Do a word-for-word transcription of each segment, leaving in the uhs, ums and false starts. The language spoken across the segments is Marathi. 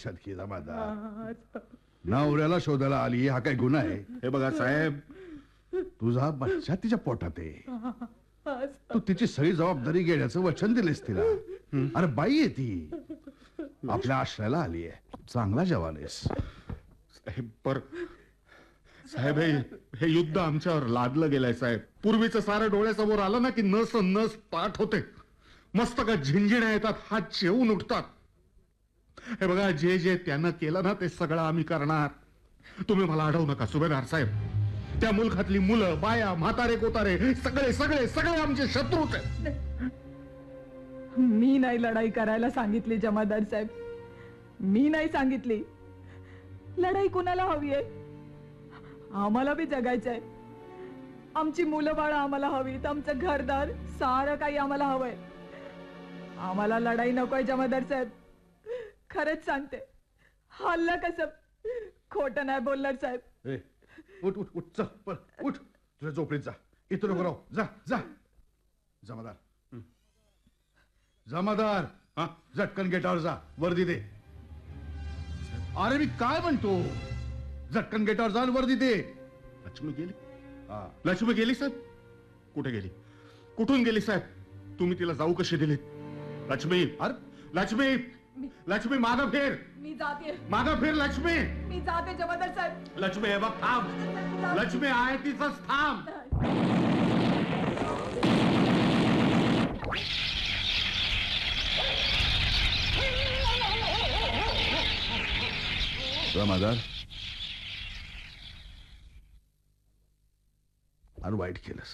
लक्षात घे जमादार. नवऱ्याला शोधायला आली हा काय गुन्हा आहे? हे बघा साहेब, तुझा बच्चा तिच्या पोटात आहे. तू तिची सगळी जबाबदारी घेण्याचं वचन दिलेस तिला. अरे बाई आहे ती, आपल्या आश्रयाला आली आहे. चांगला जवान आहेस साहेब. पर साहेब, हे हे युद्ध आमच्यावर लादलं गेलंय साहेब. पूर्वीचं सारं डोळ्यासमोर आलं ना की नस नस पाठ होते, मस्तकात झिंजिण्या येतात, हात चेवून उठतात. हे बघा, जे जे त्यानं केलं ना ते सगळं आम्ही करणार. तुम्ही मला अडवू नका सुभेदार साहेब. त्या मुलखातली मुलं, बाया, म्हातारे, कोतारे सगळे सगळे सगळे आमचे शत्रूच आहेत. मी नाही लढाई करायला सांगितली जमादार साहेब, मी नाही सांगितली. लढाई कुणाला हवी आहे? आम्हाला बी जगायचंय. आमची मुलं बाळ आम्हाला हवीत, आमचं घरदार सारं काही आम्हाला हवंय. आम्हाला लढाई नकोय जमादार साहेब, खरंच सांगते. हल्ला कसं खोटं नाही बोलणार साहेब. ए, उठ उठ उठ, चल पण उठ, तुझ्या झोपडीत जा. इथं नको राहू, जा जा. जमादार जमादार हा, झटकन गेटावर जा, वर्दी दे. अरे मी काय म्हणतो, झटकन गेटावर जा, वर्दी दे. लक्ष्मी गेली? हा, लक्ष्मी गेली साहेब? कुठे गेली? कुठून गेली साहेब? तुम्ही तिला जाऊ कशी दिली? लक्ष्मी, अरे लक्ष्मी, लक्ष्मी मागं फिर. मी जाते, मागं फिर लक्ष्मी. मी जाते जमादार साहेब. लक्ष्मी हे बघ, थांब. लक्ष्मी आहे तिचंच थांब. जमादार, अरे वाईट केलंस.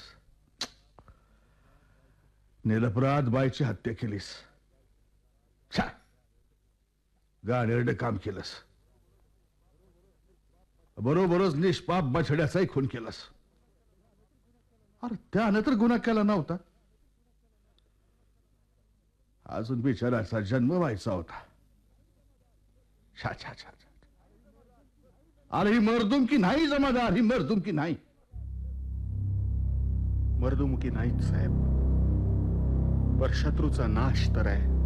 निरपराध बाईची हत्या केलीस. छा, गाणेरडं काम केलंस. बरोबरच निष्पाप बछड्याचाही खून केलास. अरे त्यानं तर गुन्हा केला नव्हता. अजून बिचाराचा जन्म व्हायचा होता. छा छा छा छा. अरे ही मर्दुमकी नाही जमादार, ही मर्दुमकी नाही. मर्दुमुकी नाहीच साहेब, पर शत्रूचा नाश तर आहे.